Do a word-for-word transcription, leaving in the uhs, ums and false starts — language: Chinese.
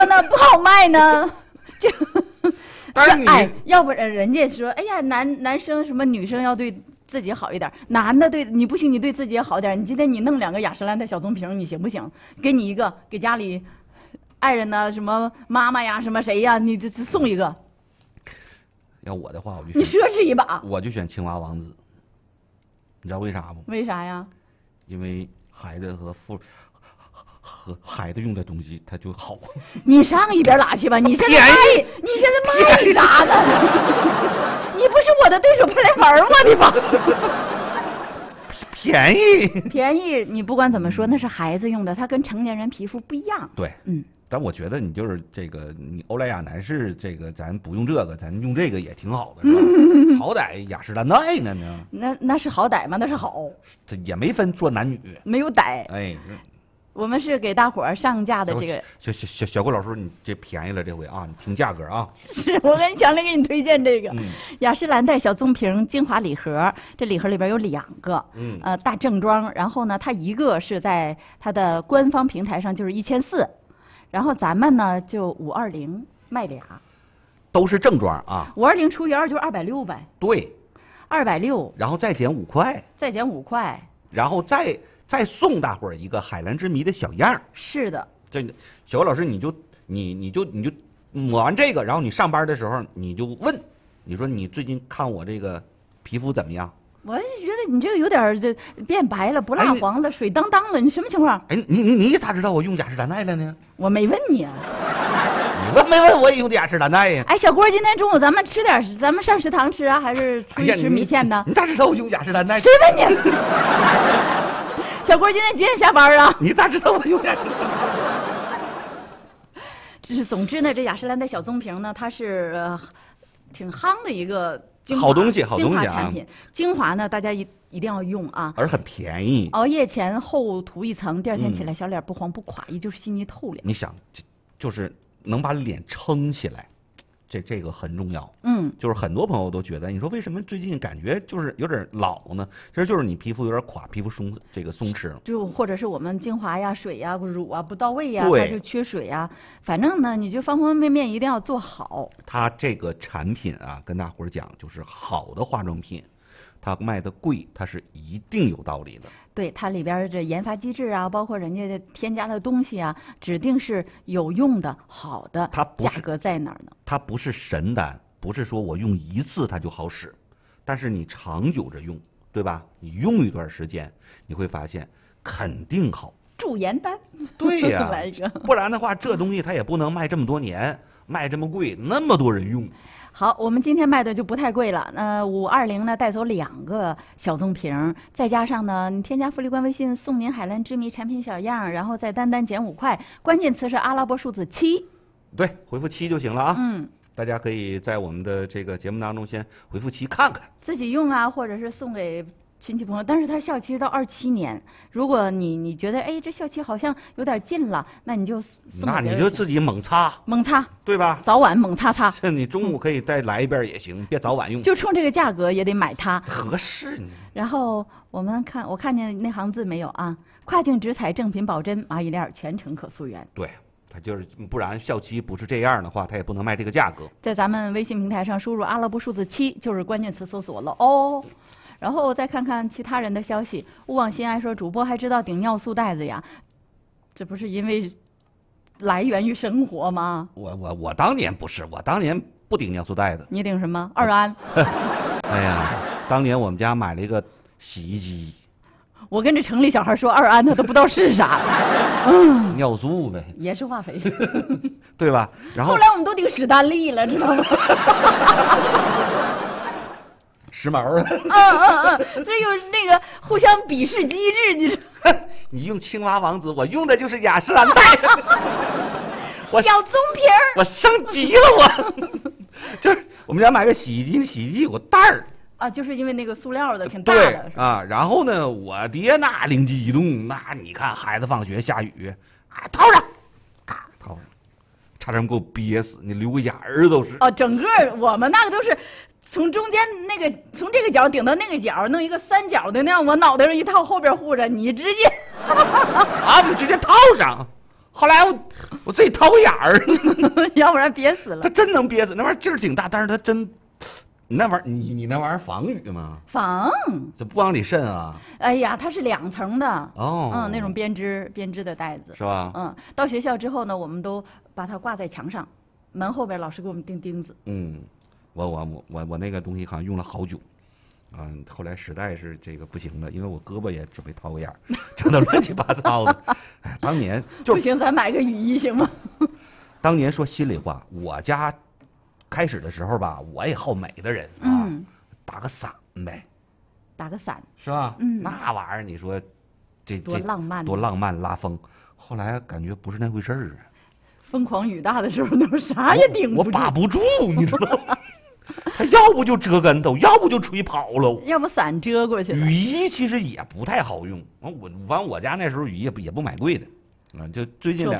那不好卖呢，就。 但是你哎，要不然人家说，哎呀，男男生什么女生要对自己好一点，男的对你不行，你对自己也好点。你今天你弄两个雅诗兰黛小棕瓶，你行不行？给你一个，给家里爱人呢，什么妈妈呀，什么谁呀，你这送一个。 要我的话，我就你奢侈一把， 我就选青蛙王子。你知道为啥不？ 为啥呀？ 因为孩子和父和孩子用的东西，它就好。 你上一边拉去吧！你现在卖，你现在卖啥呢？你不是我的对手，快来玩我的吧！ 便宜， 便宜。你不管怎么说，那是孩子用的，它跟成年人皮肤不一样。 对， 嗯。 但我觉得你就是这个，你欧莱雅男士这个，咱不用这个，咱用这个也挺好的，是吧？嗯、好歹雅诗兰黛呢呢。 那那是好歹吗？那是好。 这也没分说男女。 没有歹。 哎。 我们是给大伙儿上架的这个小小小小郭老师，你这便宜了这回啊！你听价格啊。 是我跟你强烈给你推荐这个、 嗯、 雅诗兰黛小棕瓶精华礼盒，这礼盒里边有两个， 嗯， 呃，大正装。然后呢，它一个是在它的官方平台上就是一千四，然后咱们呢就五二零卖俩， 都是正装啊。 五二零除以二就是二百六呗。 对， 二百六， 然后再减五块， 再减五块， 然后再。再送大伙儿一个海蓝之谜的小样儿。 是的， 这小郭老师，你就你你就你就抹完这个，然后你上班的时候你就问，你说你最近看我这个皮肤怎么样？ 我是觉得你这个有点这变白了，不蜡黄了，哎、水当当了，你什么情况？ 哎，你你你咋知道我用雅诗兰黛了呢？ 我没问你啊。 你问没问我也用的雅诗兰黛呀？ 哎，小郭，今天中午咱们吃点，咱们上食堂吃啊，还是出去吃米线呢？ 哎、你, 你咋知道我用雅诗兰黛？ 谁问你？小郭今天几点下班啊？ 你咋知道我用雅诗？ 只是总之呢，这雅诗兰黛小棕瓶呢，它是、呃、挺夯的一个精华好东西，好东西啊！ 精华产品，精华呢，大家一一定要用啊， 而很便宜。 熬夜前后涂一层，第二天起来小脸不黄不垮，也、嗯、就是细腻透脸。 你想，就是能把脸撑起来。这这个很重要， 嗯， 就是很多朋友都觉得，你说为什么最近感觉就是有点老呢？其实就是你皮肤有点垮，皮肤松这个松弛， 就或者是我们精华呀、水呀、乳啊不到位呀，它就缺水呀。反正呢，你就方方面面一定要做好。 它这个产品啊，跟大伙儿讲，就是好的化妆品，它卖的贵，它是一定有道理的。 对，它里边这研发机制啊，包括人家的添加的东西啊，指定是有用的、好的。 它价格在哪儿呢？ 它不是神丹，不是说我用一次它就好使，但是你长久着用，对吧？你用一段时间，你会发现肯定好。 驻颜丹。 对呀、啊， 来一个。 不然的话，这东西它也不能卖这么多年，卖这么贵，那么多人用。 好，我们今天卖的就不太贵了。那五二零呢，带走两个小棕瓶，再加上呢，你添加福利官微信送您海蓝之谜产品小样，然后再单单减五块，关键词是阿拉伯数字七。 对，回复七就行了啊。 嗯， 大家可以在我们的这个节目当中先回复七看看， 自己用啊，或者是送给亲戚朋友。但是它效期到二七年，如果你你觉得哎这效期好像有点近了，那你就送那你就自己猛擦， 猛擦， 对吧？ 早晚猛擦擦。 你中午可以再来一遍也行，嗯、别早晚用。 就冲这个价格也得买它， 合适你。 然后我们看，我看见那行字没有啊？跨境直采正品保真蚂蚁链全程可溯源。 对。它就是，不然效期不是这样的话，它也不能卖这个价格。 在咱们微信平台上输入阿拉伯数字七，就是关键词搜索了哦。然后再看看其他人的消息，勿忘心爱说主播还知道顶尿素袋子呀，这不是因为来源于生活吗？ 我我我当年不是，我当年不顶尿素袋子。 你顶什么？二安。 哎呀，当年我们家买了一个洗衣机。 我跟这城里小孩说二安，他都不知道是啥。嗯， 尿素呗， 也是化肥， 对吧？然后后来我们都顶史丹利了，知道吗？ 时髦啊！ 嗯嗯嗯，这有那个互相鄙视机制，你知道？ 你用青蛙王子，我用的就是雅诗兰黛。 小棕瓶儿， 我升级了，我就是我们家买个洗衣机，洗衣机有个袋儿。 啊，就是因为那个塑料的挺大的， 对啊。然后呢，我爹那灵机一动，那你看孩子放学下雨啊，套上，咔套上，差点给我憋死，你留个眼儿都是。 哦，整个我们那个都是从中间那个从这个角顶到那个角，弄一个三角的那样，我脑袋上一套，后边护着，你直接啊，你直接套上。 后来我我自己掏个眼儿， 要不然憋死了它。真能憋死，那玩意儿劲儿挺大，但是它真，你那玩意儿你你那玩意儿防雨吗？ 防， 这不往里渗啊？ 哎呀，它是两层的。 哦， 嗯，那种编织编织的袋子是吧？ 嗯，到学校之后呢，我们都把它挂在墙上，门后边老师给我们钉钉子。 嗯，我我我我我那个东西好像用了好久。啊，后来实在是这个不行了，因为我胳膊也准备掏个眼儿，整的乱七八糟的。哎，当年就不行，咱买个雨衣行吗？ 当年说心里话，我家开始的时候吧，我也好美的人啊， 嗯打个伞呗， 打个伞， 是吧？ 嗯那玩意儿你说这多这浪漫， 多浪漫拉风，后来感觉不是那回事儿啊， 疯狂雨大的时候，都啥也顶我不住， 把不住，你知道吗？他要不就折跟头，要不就吹跑了。 要不伞遮过去了。 雨衣其实也不太好用，完我完我家那时候雨衣也不也不买贵的，啊，就最近两